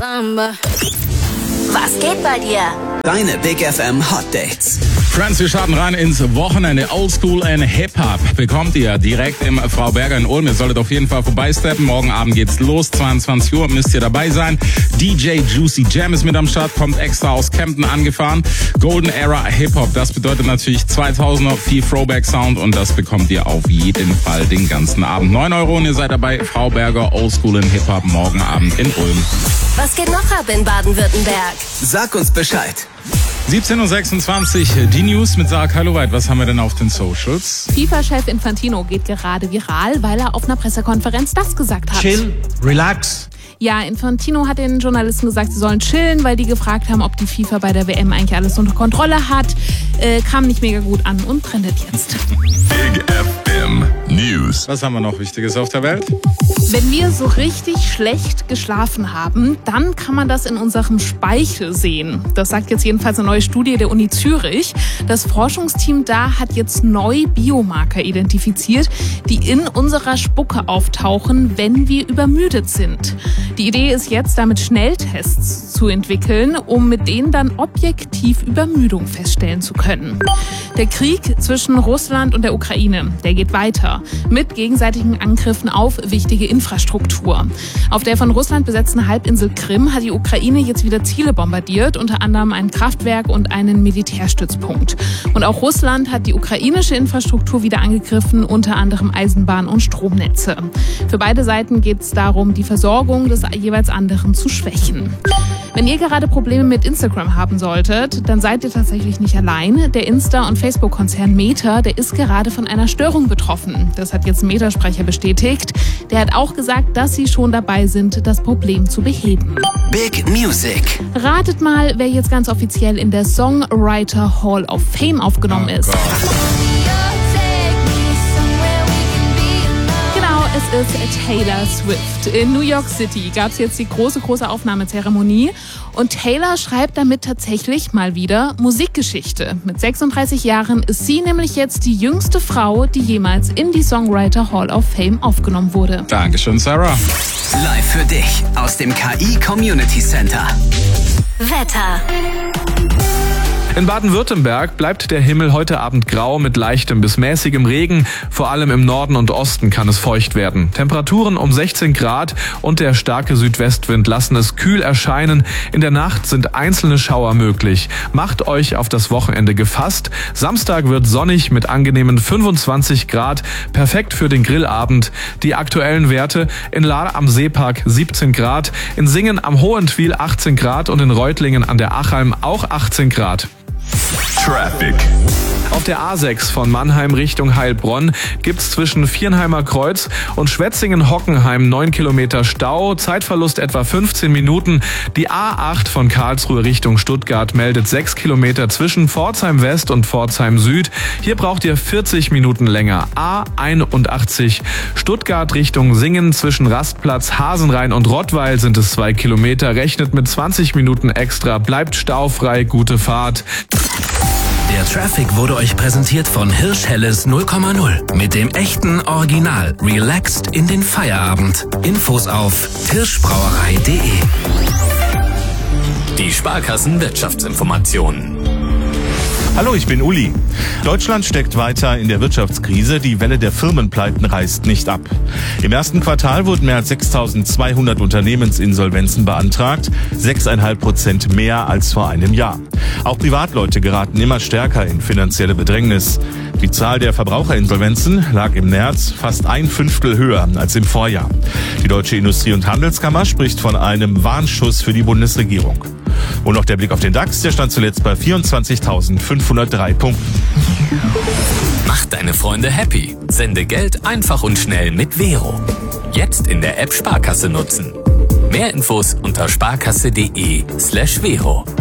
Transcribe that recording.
Was geht bei dir? Deine Big FM Hot Dates. Friends, wir starten rein ins Wochenende. Oldschool and Hip-Hop bekommt ihr direkt im Frau Berger in Ulm. Ihr solltet auf jeden Fall vorbeisteppen. Morgen Abend geht's los, 22 Uhr, müsst ihr dabei sein. DJ Juicy Jam ist mit am Start, kommt extra aus Kempten angefahren. Golden Era Hip-Hop, das bedeutet natürlich 2000er, viel Throwback-Sound und das bekommt ihr auf jeden Fall den ganzen Abend. 9 € und ihr seid dabei. Frau Berger, Oldschool and Hip-Hop, morgen Abend in Ulm. Was geht noch ab in Baden-Württemberg? Sag uns Bescheid. 17:26 Uhr, die News mit Sarah Kaloweit. Was haben wir denn auf den Socials? FIFA-Chef Infantino geht gerade viral, weil er auf einer Pressekonferenz das gesagt hat. Chill, relax. Ja, Infantino hat den Journalisten gesagt, sie sollen chillen, weil die gefragt haben, ob die FIFA bei der WM eigentlich alles unter Kontrolle hat. Kam nicht mega gut an und trendet jetzt. Big FM News. Was haben wir noch Wichtiges auf der Welt? Wenn wir so richtig schlecht geschlafen haben, dann kann man das in unserem Speichel sehen. Das sagt jetzt jedenfalls eine neue Studie der Uni Zürich. Das Forschungsteam da hat jetzt neu Biomarker identifiziert, die in unserer Spucke auftauchen, wenn wir übermüdet sind. Die Idee ist jetzt, damit Schnelltests zu entwickeln, um mit denen dann objektiv Übermüdung feststellen zu können. Der Krieg zwischen Russland und der Ukraine, der geht weiter mit gegenseitigen Angriffen auf wichtige Infrastruktur. Auf der von Russland besetzten Halbinsel Krim hat die Ukraine jetzt wieder Ziele bombardiert, unter anderem ein Kraftwerk und einen Militärstützpunkt. Und auch Russland hat die ukrainische Infrastruktur wieder angegriffen, unter anderem Eisenbahn- und Stromnetze. Für beide Seiten geht es darum, die Versorgung des jeweils anderen zu schwächen. Wenn ihr gerade Probleme mit Instagram haben solltet, dann seid ihr tatsächlich nicht allein. Der Insta- und Facebook-Konzern Meta, der ist gerade von einer Störung betroffen. Das hat jetzt ein Meta-Sprecher bestätigt. Der hat auch gesagt, dass sie schon dabei sind, das Problem zu beheben. Big Music. Ratet mal, wer jetzt ganz offiziell in der Songwriter Hall of Fame aufgenommen ist. Es ist Taylor Swift. In New York City gab es jetzt die große Aufnahmezeremonie und Taylor schreibt damit tatsächlich mal wieder Musikgeschichte. Mit 36 Jahren ist sie nämlich jetzt die jüngste Frau, die jemals in die Songwriter Hall of Fame aufgenommen wurde. Dankeschön, Sarah. Live für dich aus dem KI Community Center. Wetter. In Baden-Württemberg bleibt der Himmel heute Abend grau mit leichtem bis mäßigem Regen. Vor allem im Norden und Osten kann es feucht werden. Temperaturen um 16 Grad und der starke Südwestwind lassen es kühl erscheinen. In der Nacht sind einzelne Schauer möglich. Macht euch auf das Wochenende gefasst. Samstag wird sonnig mit angenehmen 25 Grad. Perfekt für den Grillabend. Die aktuellen Werte: in Lahr am Seepark 17 Grad, in Singen am Hohentwiel 18 Grad und in Reutlingen an der Achalm auch 18 Grad. Traffic. Auf der A6 von Mannheim Richtung Heilbronn gibt's zwischen Viernheimer Kreuz und Schwetzingen-Hockenheim 9 Kilometer Stau, Zeitverlust etwa 15 Minuten. Die A8 von Karlsruhe Richtung Stuttgart meldet 6 Kilometer zwischen Pforzheim West und Pforzheim Süd. Hier braucht ihr 40 Minuten länger. A81 Stuttgart Richtung Singen zwischen Rastplatz, Hasenrhein und Rottweil sind es 2 Kilometer. Rechnet mit 20 Minuten extra. Bleibt staufrei. Gute Fahrt. Der Traffic wurde euch präsentiert von Hirsch Helles 0,0. Mit dem echten Original. Relaxed in den Feierabend. Infos auf hirschbrauerei.de. Die Sparkassen-Wirtschaftsinformationen. Hallo, ich bin Uli. Deutschland steckt weiter in der Wirtschaftskrise. Die Welle der Firmenpleiten reißt nicht ab. Im ersten Quartal wurden mehr als 6.200 Unternehmensinsolvenzen beantragt. 6,5% mehr als vor einem Jahr. Auch Privatleute geraten immer stärker in finanzielle Bedrängnis. Die Zahl der Verbraucherinsolvenzen lag im März fast 1/5 höher als im Vorjahr. Die Deutsche Industrie- und Handelskammer spricht von einem Warnschuss für die Bundesregierung. Und noch der Blick auf den DAX, der stand zuletzt bei 24.503 Punkten. Mach deine Freunde happy. Sende Geld einfach und schnell mit Vero. Jetzt in der App Sparkasse nutzen. Mehr Infos unter sparkasse.de/Vero.